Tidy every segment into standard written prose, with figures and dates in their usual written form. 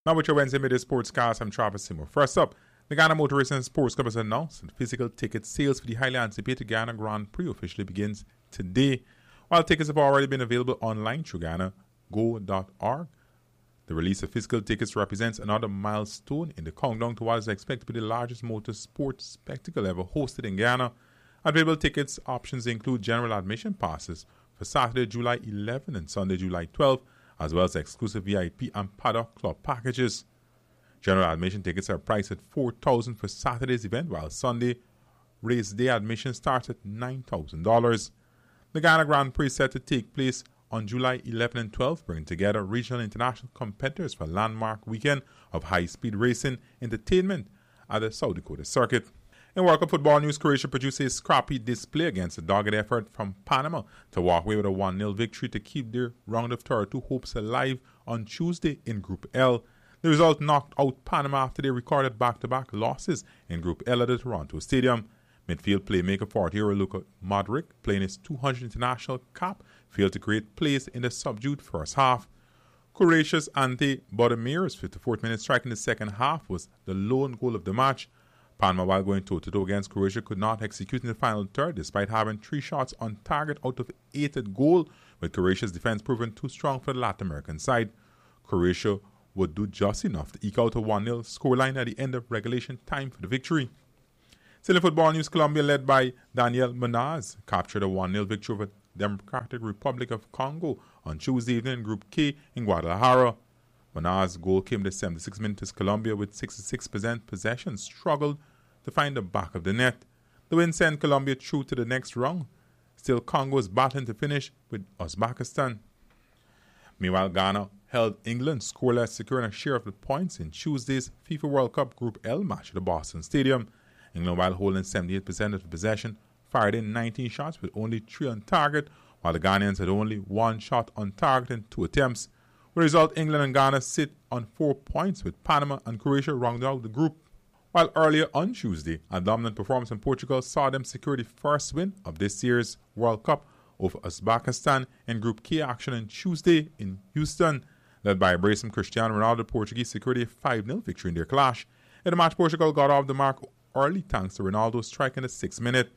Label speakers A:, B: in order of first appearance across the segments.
A: Now with your Wednesday midday sportscast, I'm Travis Seymour. First up, the Ghana Motor Racing Sports Club has announced that physical ticket sales for the highly anticipated Ghana Grand Prix officially begins today. While tickets have already been available online through GhanaGo.org, the release of physical tickets represents another milestone in the countdown to what is expected to be the largest motor sports spectacle ever hosted in Ghana. Available tickets options include general admission passes for Saturday, July 11 and Sunday, July 12, as well as exclusive VIP and paddock club packages. General admission tickets are priced at $4,000 for Saturday's event, while Sunday race day admission starts at $9,000. The Ghana Grand Prix is set to take place on July 11 and 12, bringing together regional and international competitors for a landmark weekend of high-speed racing entertainment at the South Dakota circuit. In World Cup football news, Croatia produced a scrappy display against a dogged effort from Panama to walk away with a 1-0 victory to keep their round of 32 hopes alive on Tuesday in Group L. The result knocked out Panama after they recorded back-to-back losses in Group L at the Toronto Stadium. Midfield playmaker 40-year-old Luka Modric, playing his 200th international cap, failed to create plays in the subdued first half. Croatia's Ante Budimir's 54th minute strike in the second half was the lone goal of the match. Panama, while going toe-to-toe against Croatia, could not execute in the final third despite having 3 shots on target out of 8 at goal, with Croatia's defense proving too strong for the Latin American side. Croatia would do just enough to eke out a 1-0 scoreline at the end of regulation time for the victory. Still in football news, Colombia, led by Daniel Munoz, captured a 1-0 victory over Democratic Republic of Congo on Tuesday evening in Group K in Guadalajara. Munoz's goal came to 76 minutes as Colombia, with 66% possession, struggled to find the back of the net. The win sent Colombia through to the next round. Still, Congo is battling to finish with Uzbekistan. Meanwhile, Ghana held England scoreless, securing a share of the points in Tuesday's FIFA World Cup Group L match at the Boston Stadium. England, while holding 78% of the possession, fired in 19 shots with only 3 on target, while the Ghanaians had only 1 shot on target in 2 attempts. With the result, England and Ghana sit on 4 points, with Panama and Croatia rounding out the group. While earlier on Tuesday, a dominant performance in Portugal saw them secure the first win of this year's World Cup over Uzbekistan in Group K action on Tuesday in Houston. Led by Brayson Cristiano Ronaldo, Portuguese secured a 5-0 victory in their clash. In the match, Portugal got off the mark early thanks to Ronaldo's strike in the 6th minute.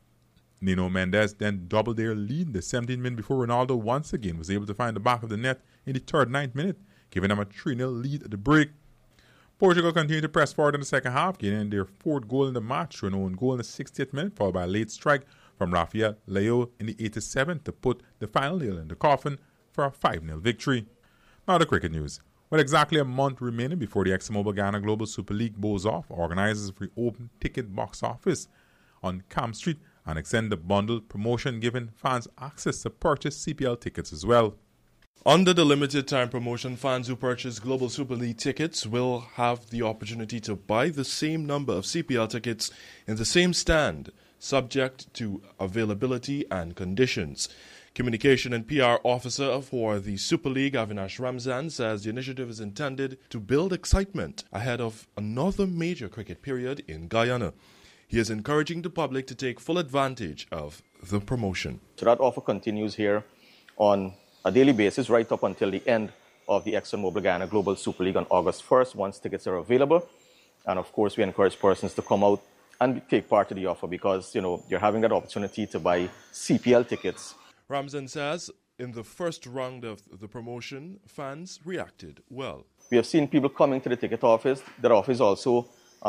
A: Nuno Mendes then doubled their lead in the 17th minute before Ronaldo once again was able to find the back of the net in the 9th minute, giving them a 3-0 lead at the break. Portugal continued to press forward in the second half, gaining their 4th goal in the match through an own goal in the 60th minute, followed by a late strike from Rafael Leao in the 87th to put the final nail in the coffin for a 5-0 victory. Now the cricket news. With exactly a month remaining before the ExxonMobil Ghana Global Super League bows off, organizers have reopened ticket box office on Camp Street and extend the bundle promotion, giving fans access to purchase CPL tickets as well.
B: Under the limited time promotion, fans who purchase Global Super League tickets will have the opportunity to buy the same number of CPL tickets in the same stand, subject to availability and conditions. Communication and PR Officer for the Super League, Avinash Ramzan, says the initiative is intended to build excitement ahead of another major cricket period in Guyana. He is encouraging the public to take full advantage of the promotion.
C: So that offer continues here on a daily basis right up until the end of the ExxonMobil Ghana Global Super League on August 1st, once tickets are available. And of course, we encourage persons to come out and take part of the offer because, you're having that opportunity to buy CPL tickets.
B: Ramzan says in the first round of the promotion, fans reacted well.
C: We have seen people coming to the ticket office. That office also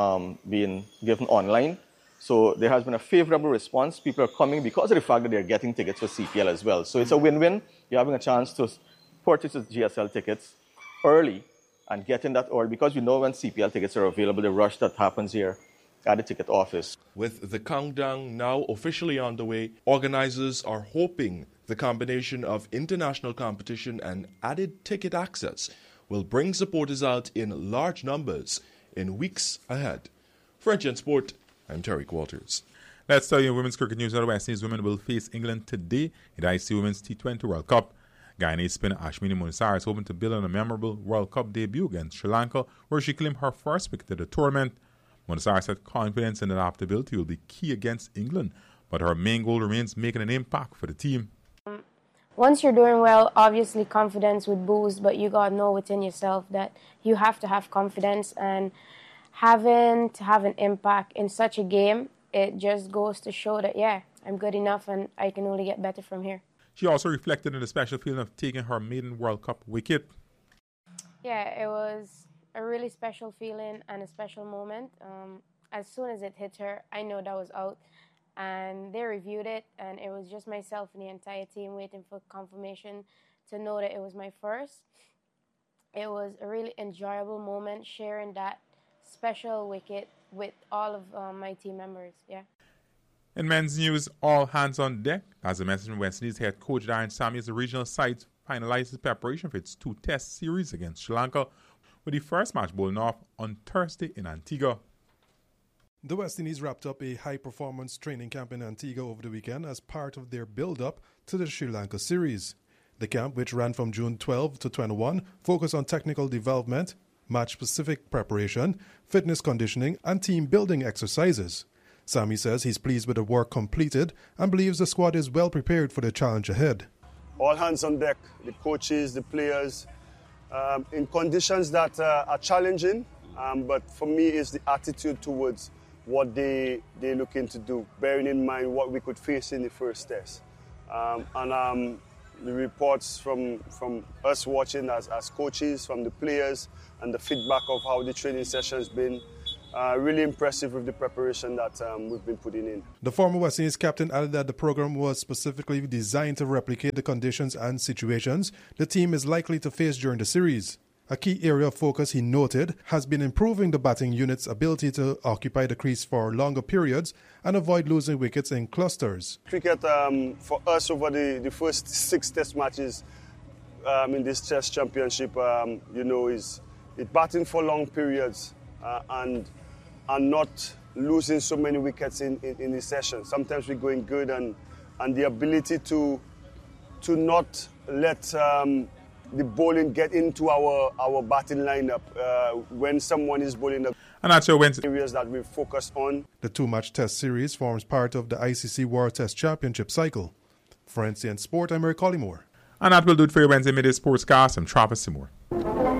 C: being given online. So there has been a favorable response. People are coming because of the fact that they're getting tickets for CPL as well. So it's a win-win. You're having a chance to purchase the GSL tickets early and getting that early because we know when CPL tickets are available, the rush that happens here at the ticket office.
B: With the countdown now officially underway, organizers are hoping the combination of international competition and added ticket access will bring supporters out in large numbers in weeks ahead. French and Sport, I'm Tariq Walters.
A: Let's tell you women's cricket news. The West Indies women will face England today in the IC Women's T20 World Cup. Guyanese spinner Ashwini Munisar is hoping to build on a memorable World Cup debut against Sri Lanka, where she claimed her first wicket of the tournament. Munisar said confidence and adaptability will be key against England, but her main goal remains making an impact for the team.
D: once you're doing well, obviously confidence would boost, but you gotta know within yourself that you have to have confidence, and having to have an impact in such a game, it just goes to show that, yeah, I'm good enough and I can only get better from here.
A: She also reflected on the special feeling of taking her maiden World Cup wicket.
D: Yeah, it was a really special feeling and a special moment. As soon as it hit her, I know that was out. And they reviewed it, and it was just myself and the entire team waiting for confirmation to know that it was my first. It was a really enjoyable moment sharing that special wicket with all of my team members, yeah.
A: In men's news, all hands on deck. As the message from West Indies head coach Darren Sammy, as the regional side finalizes preparation for its 2-test series against Sri Lanka, with the first match bowling off on Thursday in Antigua.
E: The West Indies wrapped up a high-performance training camp in Antigua over the weekend as part of their build-up to the Sri Lanka series. The camp, which ran from June 12 to 21, focused on technical development, match-specific preparation, fitness conditioning, and team-building exercises. Sammy says he's pleased with the work completed and believes the squad is well prepared for the challenge ahead.
F: All hands on deck, the coaches, the players, in conditions that are challenging, but for me it's the attitude towards what they're looking to do, bearing in mind what we could face in the first test. The reports from us watching as coaches, from the players, and the feedback of how the training session has been, really impressive with the preparation that we've been putting in.
E: The former West Indies captain added that the program was specifically designed to replicate the conditions and situations the team is likely to face during the series. A key area of focus, he noted, has been improving the batting unit's ability to occupy the crease for longer periods and avoid losing wickets in clusters.
F: Cricket, for us over the first 6 test matches in this test championship, is batting for long periods and not losing so many wickets in the session. Sometimes we're going good, and the ability to not let the bowling get into our batting lineup when someone is bowling up.
A: And that's your Wednesday.
F: Areas that we focus on.
E: The 2-match test series forms part of the ICC World Test Championship cycle. For NCN Sport, I'm Eric Collymore.
A: And that will do it for your Wednesday midday sportscast. I'm Travis Seymour.